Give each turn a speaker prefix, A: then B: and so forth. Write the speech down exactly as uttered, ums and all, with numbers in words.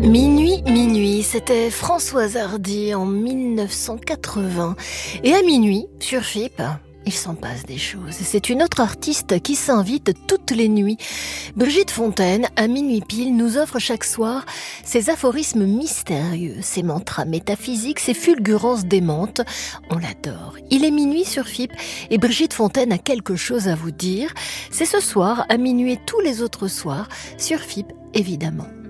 A: Minuit, minuit, c'était Françoise Hardy en mille neuf cent quatre-vingts. Et à minuit, sur F I P, il s'en passe des choses. C'est une autre artiste qui s'invite toutes les nuits. Brigitte Fontaine, à minuit pile, nous offre chaque soir ses aphorismes mystérieux, ses mantras métaphysiques, ses fulgurances démentes. On l'adore. Il est minuit sur F I P et Brigitte Fontaine a quelque chose à vous dire. C'est ce soir, à minuit et tous les autres soirs, sur F I P, évidemment.